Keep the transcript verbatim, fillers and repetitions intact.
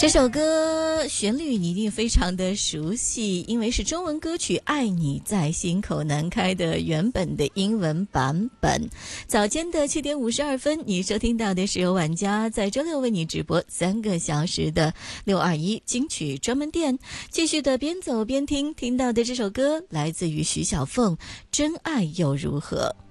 这首歌旋律你一定非常的熟悉，因为是中文歌曲《爱你在心口难开》的原本的英文版本。早间的七点五十二分，你收听到的是由玩家在周六为你直播三个小时的六二一金曲专门店。继续的边走边听，听到的这首歌来自于徐小凤，《真爱又如何》。